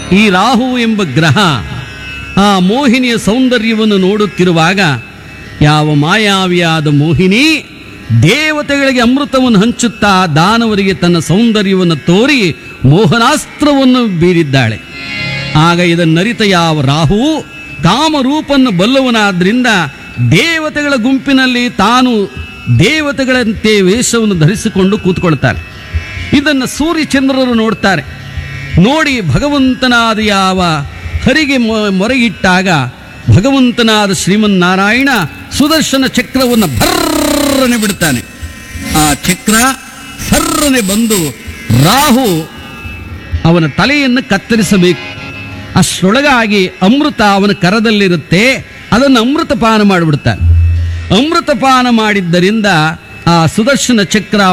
ಈ ರಾಹು ಎಂಬ ಗ್ರಹ ಆ ಮೋಹಿನಿಯ ಸೌಂದರ್ಯವನ್ನು ನೋಡುತ್ತಿರುವಾಗ ಯಾವ ಮಾಯಾವಿಯಾದ ಮೋಹಿನಿ ದೇವತೆಗಳಿಗೆ ಅಮೃತವನ್ನು ಹಂಚುತ್ತಾ ದಾನವರಿಗೆ ತನ್ನ ಸೌಂದರ್ಯವನ್ನು ತೋರಿ ಮೋಹನಾಸ್ತ್ರವನ್ನು ಬೀರಿದ್ದಾಳೆ. ಆಗ ಇದನ್ನರಿತ ಯಾವ ರಾಹು ಕಾಮರೂಪನ್ನು ಬಲ್ಲವನಾದ್ರಿಂದ ದೇವತೆಗಳ ಗುಂಪಿನಲ್ಲಿ ತಾನು ದೇವತೆಗಳಂತೆ ವೇಷವನ್ನು ಧರಿಸಿಕೊಂಡು ಕೂತ್ಕೊಳ್ತಾರೆ. ಇದನ್ನು ಸೂರ್ಯಚಂದ್ರರು ನೋಡ್ತಾರೆ. ನೋಡಿ ಭಗವಂತನಾದ ಯಾವ ಹರಿಗೆ ಮೊರೆಯಿಟ್ಟಾಗ ಭಗವಂತನಾದ ಶ್ರೀಮನ್ನಾರಾಯಣ ಸುದರ್ಶನ ಚಕ್ರವನ್ನು ಭರ್ರನೆ ಬಿಡ್ತಾನೆ. ಆ ಚಕ್ರ ಸರ್ರನೆ ಬಂದು ರಾಹು ಅವನ ತಲೆಯನ್ನು ಕತ್ತರಿಸಬೇಕು. ಅಷ್ಟರೊಳಗಾಗಿ ಅಮೃತ ಅವನ ಕರದಲ್ಲಿರುತ್ತೆ. ಅದನ್ನು ಅಮೃತಪಾನ ಮಾಡಿಬಿಡ್ತಾನೆ. ಅಮೃತಪಾನ ಮಾಡಿದ್ದರಿಂದ ಆ ಸುದರ್ಶನ ಚಕ್ರ